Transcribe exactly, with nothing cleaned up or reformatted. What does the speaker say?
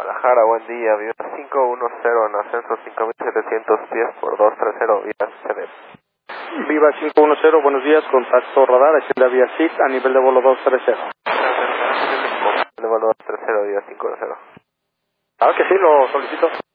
Guadalajara, buen día, Viva cinco uno cero en ascenso cinco mil setecientos diez por dos tres cero, vía C D. Viva cinco uno cero, buenos días, contacto radar, agenda vía S I T a nivel de vuelo dos tres cero. De vuelo dos tres cero, vía cinco uno cero. Claro que sí, lo solicito.